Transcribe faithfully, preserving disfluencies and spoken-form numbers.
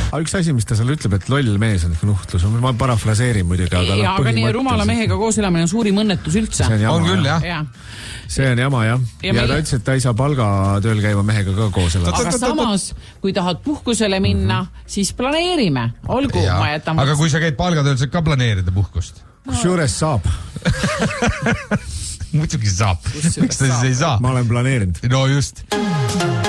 aga üks asi, mis ta seal ütleb, et loll mees on ikka nuhtlus. Ma parafraseerin muidugi. Aga, ja, aga nii rumala mehega koos elamine on suurim õnnetus üldse. See on, jama, on küll, jah. Ja. See on jama, jah. Ja, ja meil... ta ütles, et ta ei saa palgatööl käiva mehega ka koos elada. Aga samas, kui tahad puhkusele minna, mm-hmm. siis planeerime. Olgu, ja. ma jätan... Aga kui sa käid palgatööl, saad ka planeerida puhkust? Kus juures saab? Muidugi saab. Miks ta siis ei saa? Ma olen planeerinud. No just.